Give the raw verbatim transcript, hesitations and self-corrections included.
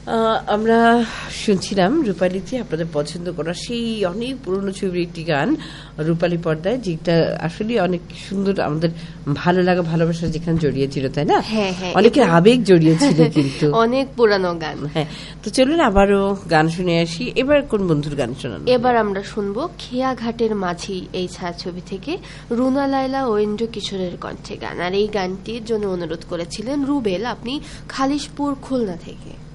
আমরা শুনছিলাম রূপালীতে আপনাদের পছন্দ করা সেই অনেক পুরনো ছবির একটি গান রূপালী পর্দায়, যেটা আসলে অনেক সুন্দর, আমাদের ভালো লাগা ভালোবাসা যেখানে জড়িয়েছিল, তাই না? হ্যাঁ হ্যাঁ, অনেকের আবেগ জড়িয়েছিল কিন্তু অনেক পুরানো গান। হ্যাঁ, তো চলুন আবারও গান শুনে আসি। এবার কোন বন্ধুর গান শোনান? এবার আমরা শুনবো খেয়া ঘাটের মাঝি এই ছায়াছবি থেকে রুনা লায়লা ও ইন্দ্র কিশোরের কণ্ঠে গান। আর এই গানটির জন্য অনুরোধ করেছিলেন রুবেল, আপনি খালিশপুর খুলনা থেকে।